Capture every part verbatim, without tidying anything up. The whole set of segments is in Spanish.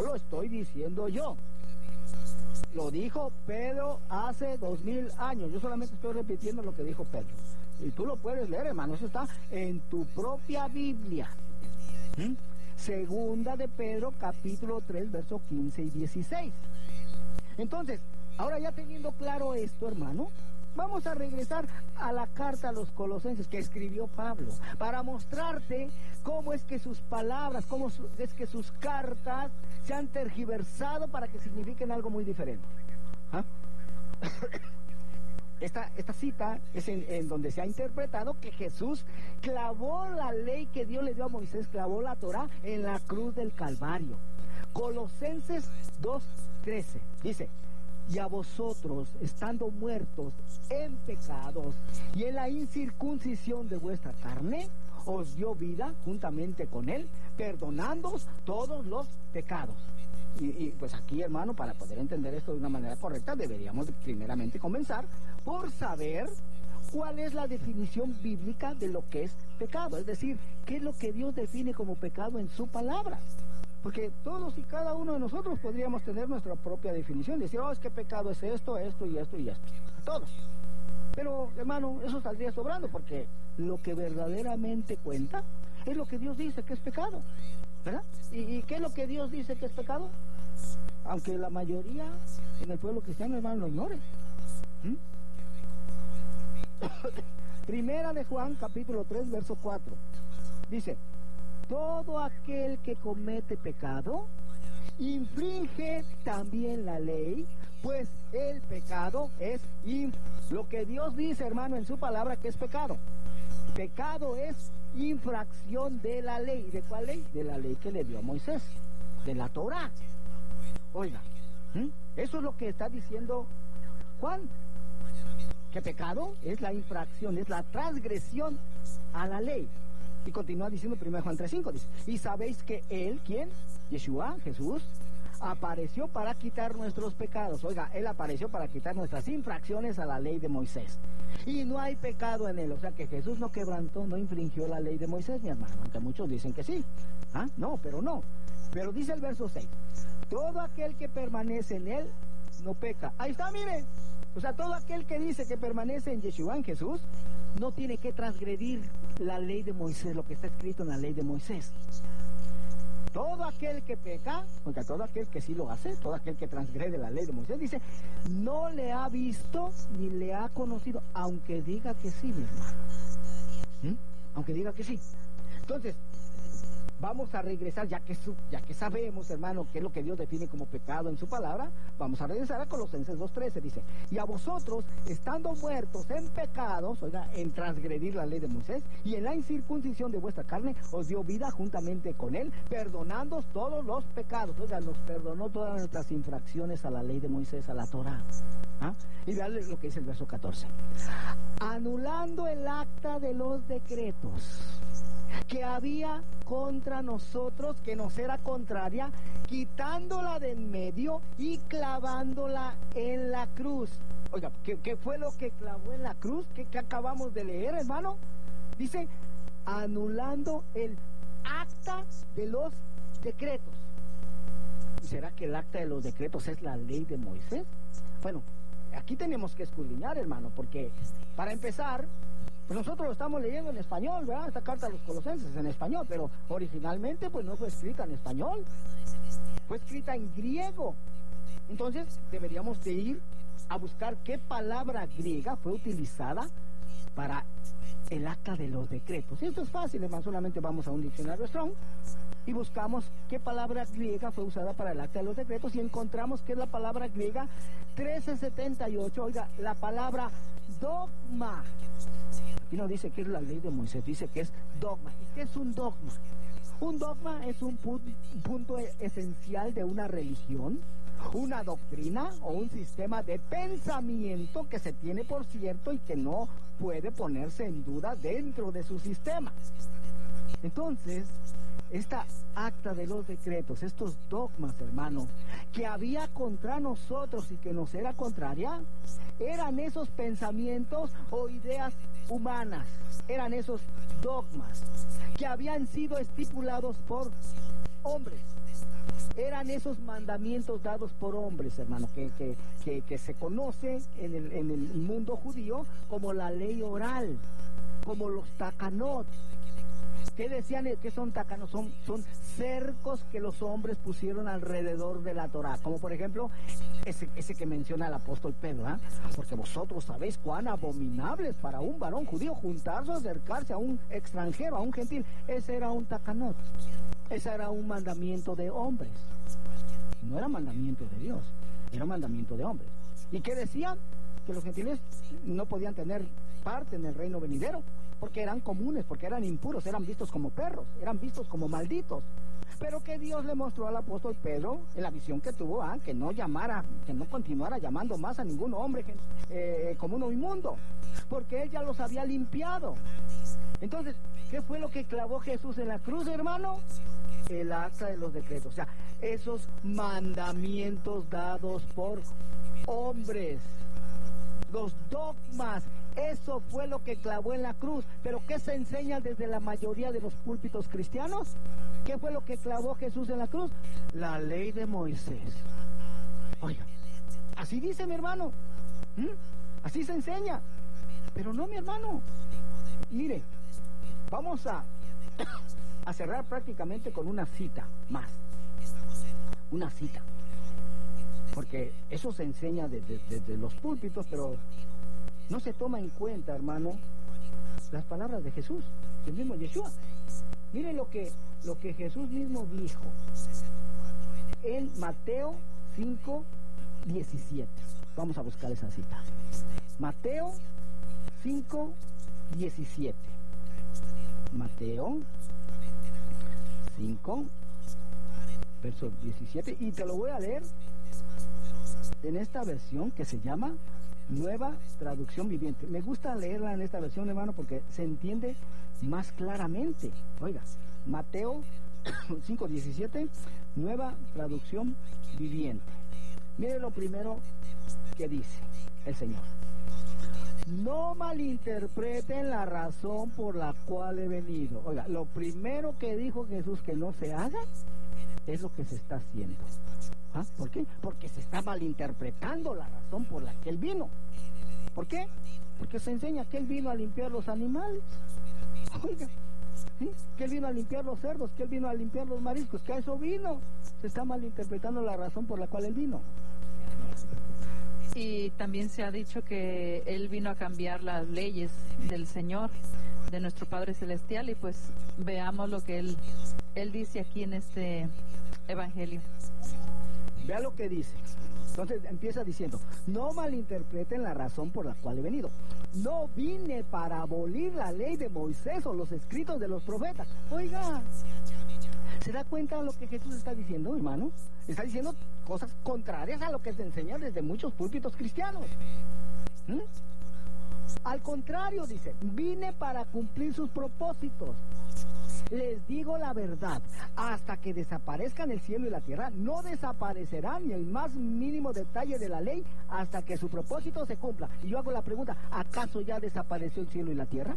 lo estoy diciendo yo. Lo dijo Pedro hace dos mil años. Yo solamente estoy repitiendo lo que dijo Pedro. Y tú lo puedes leer, hermano. Eso está en tu propia Biblia. ¿Mm? Segunda de Pedro, capítulo tres, versos quince y dieciséis. Entonces, ahora ya teniendo claro esto, hermano, vamos a regresar a la carta a los Colosenses que escribió Pablo, para mostrarte cómo es que sus palabras, cómo su, es que sus cartas se han tergiversado para que signifiquen algo muy diferente. ¿Ah? Esta, esta cita es en, en donde se ha interpretado que Jesús clavó la ley que Dios le dio a Moisés, clavó la Torá en la cruz del Calvario. Colosenses dos trece dice: y a vosotros, estando muertos en pecados y en la incircuncisión de vuestra carne, os dio vida juntamente con él, perdonándoos todos los pecados. Y, y pues aquí, hermano, para poder entender esto de una manera correcta, deberíamos primeramente comenzar por saber cuál es la definición bíblica de lo que es pecado. Es decir, qué es lo que Dios define como pecado en su palabra. Porque todos y cada uno de nosotros podríamos tener nuestra propia definición, decir, oh, es que pecado es esto, esto y esto y esto. Todos. Pero, hermano, eso saldría sobrando, porque lo que verdaderamente cuenta es lo que Dios dice que es pecado, ¿verdad? ¿Y, y qué es lo que Dios dice que es pecado? Aunque la mayoría en el pueblo cristiano, hermano, lo ignore. ¿Mm? Primera de Juan, capítulo tres, verso cuatro. Dice: todo aquel que comete pecado infringe también la ley, pues el pecado es inf- lo que Dios dice, hermano, en su palabra que es pecado. Pecado es infracción de la ley. ¿De cuál ley? De la ley que le dio a Moisés, de la Torá. Oiga, ¿hmm? Eso es lo que está diciendo Juan, que pecado es la infracción, es la transgresión a la ley. Y continúa diciendo primera Juan tres cinco, dice: y sabéis que él, ¿quién? Yeshua, Jesús, apareció para quitar nuestros pecados. Oiga, él apareció para quitar nuestras infracciones a la ley de Moisés. Y no hay pecado en él. O sea que Jesús no quebrantó, no infringió la ley de Moisés, mi hermano. Aunque muchos dicen que sí. ¿Ah? No, pero no. Pero dice el verso seis: todo aquel que permanece en él no peca. Ahí está, mire. O sea, todo aquel que dice que permanece en Yeshua, en Jesús, no tiene que transgredir la ley de Moisés, lo que está escrito en la ley de Moisés. Todo aquel que peca, porque todo aquel que sí lo hace, todo aquel que transgrede la ley de Moisés, dice, no le ha visto ni le ha conocido, aunque diga que sí, mi hermano. ¿Mm? Aunque diga que sí. Entonces, vamos a regresar, ya que, su, ya que sabemos, hermano, qué es lo que Dios define como pecado en su palabra, vamos a regresar a Colosenses dos trece, dice: y a vosotros, estando muertos en pecados, oiga, en transgredir la ley de Moisés, y en la incircuncisión de vuestra carne, os dio vida juntamente con él, perdonando todos los pecados. Oiga, nos perdonó todas nuestras infracciones a la ley de Moisés, a la Torá. ¿Ah? Y vean lo que dice el verso catorce: anulando el acta de los decretos que había contra nosotros, que nos era contraria, quitándola de en medio y clavándola en la cruz. Oiga, ¿qué, qué fue lo que clavó en la cruz? ¿Qué, qué acabamos de leer, hermano? Dice, anulando el acta de los decretos. ¿Y será que el acta de los decretos es la ley de Moisés? Bueno, aquí tenemos que escudriñar, hermano, porque para empezar, pues nosotros lo estamos leyendo en español, ¿verdad? Esta carta a los Colosenses en español, pero originalmente pues no fue escrita en español, fue escrita en griego. Entonces deberíamos de ir a buscar qué palabra griega fue utilizada para el acta de los decretos. Y esto es fácil, hermano, solamente vamos a un diccionario Strong y buscamos qué palabra griega fue usada para el acta de los decretos y encontramos que es la palabra griega trece setenta y ocho, oiga, la palabra dogma. Aquí no dice que es la ley de Moisés, dice que es dogma. ¿Y qué es un dogma? Un dogma es un pu- punto esencial de una religión, una doctrina o un sistema de pensamiento que se tiene por cierto y que no puede ponerse en duda dentro de su sistema. Entonces, esta acta de los decretos, estos dogmas, hermano, que había contra nosotros y que nos era contraria, eran esos pensamientos o ideas humanas, eran esos dogmas que habían sido estipulados por hombres, eran esos mandamientos dados por hombres, hermano, que, que, que, que se conoce en el, en el mundo judío como la ley oral, como los takanot. ¿Qué decían? ¿Qué son takanot? Son, son cercos que los hombres pusieron alrededor de la Torá, como por ejemplo ese, ese que menciona el apóstol Pedro, ¿eh? Porque vosotros sabéis cuán abominable es para un varón judío juntarse o acercarse a un extranjero, a un gentil. Ese era un takanot, ese era un mandamiento de hombres, no era mandamiento de Dios, era mandamiento de hombres. ¿Y qué decían? Que los gentiles no podían tener parte en el reino venidero, porque eran comunes, porque eran impuros, eran vistos como perros, eran vistos como malditos. Pero que Dios le mostró al apóstol Pedro, en la visión que tuvo, ¿ah? que no llamara, que no continuara llamando más a ningún hombre eh, como uno inmundo, porque él ya los había limpiado. Entonces, ¿qué fue lo que clavó Jesús en la cruz, hermano? El acta de los decretos, o sea, esos mandamientos dados por hombres, los dogmas. Eso fue lo que clavó en la cruz. Pero ¿qué se enseña desde la mayoría de los púlpitos cristianos? ¿Qué fue lo que clavó Jesús en la cruz? La ley de Moisés. Oiga, así dice mi hermano. ¿Mm? Así se enseña. Pero no, mi hermano. Mire, vamos a, a cerrar prácticamente con una cita más. Una cita. Porque eso se enseña desde, desde los púlpitos, pero no se toma en cuenta, hermano, las palabras de Jesús, el mismo Yeshua. Mire lo que, lo que Jesús mismo dijo en Mateo cinco diecisiete. Vamos a buscar esa cita. Mateo cinco diecisiete. Mateo cinco, verso diecisiete. Y te lo voy a leer en esta versión que se llama Nueva Traducción Viviente. Me gusta leerla en esta versión, hermano, porque se entiende más claramente. Oiga, Mateo cinco diecisiete, Nueva Traducción Viviente. Mire lo primero que dice el Señor. No malinterpreten la razón por la cual he venido. Oiga, lo primero que dijo Jesús que no se haga es lo que se está haciendo. ¿Ah? ¿Por qué? Porque se está malinterpretando la razón por la que Él vino. ¿Por qué? Porque se enseña que Él vino a limpiar los animales. Oiga, ¿sí? Que Él vino a limpiar los cerdos, que Él vino a limpiar los mariscos, que a eso vino. Se está malinterpretando la razón por la cual Él vino. Y también se ha dicho que Él vino a cambiar las leyes del Señor, de nuestro Padre Celestial, y pues veamos lo que Él, él dice aquí en este Evangelio. Vea lo que dice. Entonces empieza diciendo, no malinterpreten la razón por la cual he venido. No vine para abolir la ley de Moisés o los escritos de los profetas. Oiga, ¿se da cuenta de lo que Jesús está diciendo, hermano? Está diciendo cosas contrarias a lo que se enseña desde muchos púlpitos cristianos. ¿Mm? Al contrario, dice, vine para cumplir sus propósitos. Les digo la verdad, hasta que desaparezcan el cielo y la tierra, no desaparecerá ni el más mínimo detalle de la ley hasta que su propósito se cumpla. Y yo hago la pregunta, ¿acaso ya desapareció el cielo y la tierra?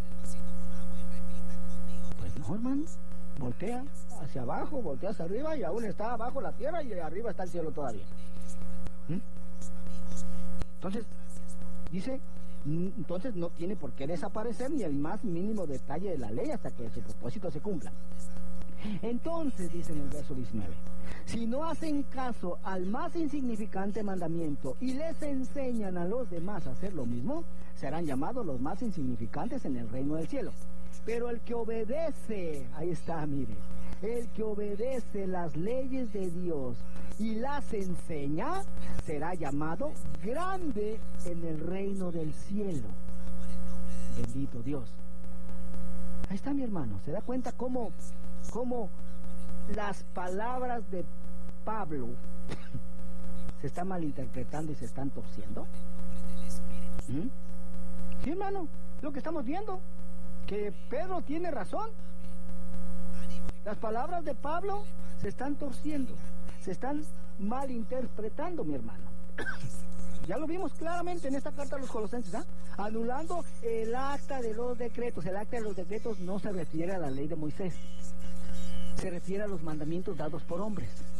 Pues no, hermano. Voltea hacia abajo, voltea hacia arriba y aún está abajo la tierra y arriba está el cielo todavía. ¿Mm? Entonces, dice... Entonces no tiene por qué desaparecer ni el más mínimo detalle de la ley hasta que su propósito se cumpla. Entonces, dice en el verso diecinueve, si no hacen caso al más insignificante mandamiento y les enseñan a los demás a hacer lo mismo, serán llamados los más insignificantes en el reino del cielo. Pero el que obedece, ahí está, mire, el que obedece las leyes de Dios y las enseña, será llamado grande en el reino del cielo. Bendito Dios. Ahí está, mi hermano. ¿Se da cuenta cómo, cómo las palabras de Pablo se están malinterpretando y se están torciendo? ¿Mm? Sí, hermano, lo que estamos viendo, que Pedro tiene razón. Las palabras de Pablo se están torciendo, se están malinterpretando, mi hermano. Ya lo vimos claramente en esta carta a los Colosenses, ¿ah? Anulando el acta de los decretos. El acta de los decretos no se refiere a la ley de Moisés, se refiere a los mandamientos dados por hombres.